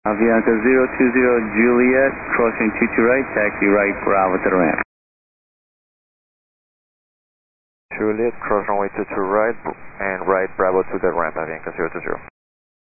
Avianca 020 Juliet, crossing 22 right, taxi right, Bravo to the ramp. Juliet, cross runway 22 right, and right, Bravo to the ramp, Avianca 020.